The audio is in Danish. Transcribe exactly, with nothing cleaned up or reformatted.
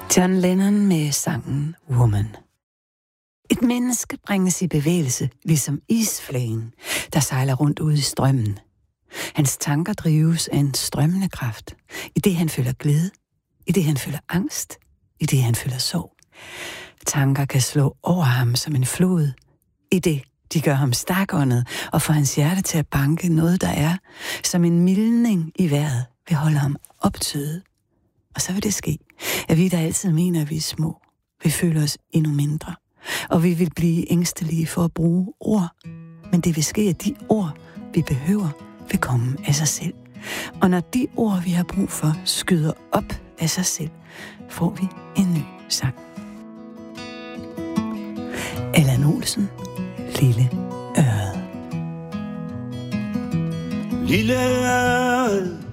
John Lennon med sangen Woman. Et menneske bringes i bevægelse, ligesom isflagen, der sejler rundt ude i strømmen. Hans tanker drives af en strømmende kraft. I det han føler glæde, i det han føler angst, i det han føler sorg. Tanker kan slå over ham som en flod, i det de gør ham stakåndet og får hans hjerte til at banke noget, der er som en mildning i vejret, vil holde ham optøet. Og så vil det ske, at vi, der altid mener, at vi er små, vil føle os endnu mindre. Og vi vil blive ængstelige for at bruge ord. Men det vil ske, at de ord, vi behøver, vil komme af sig selv. Og når de ord, vi har brug for, skyder op af sig selv, får vi en ny sang. Allan Olsen, Lille Øret. Lille Øret,